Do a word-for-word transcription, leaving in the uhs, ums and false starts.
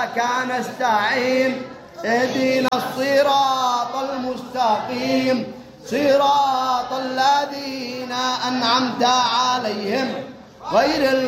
إياك نستعين اهدنا الصراط المستقيم صراط الذين أنعمت عليهم غير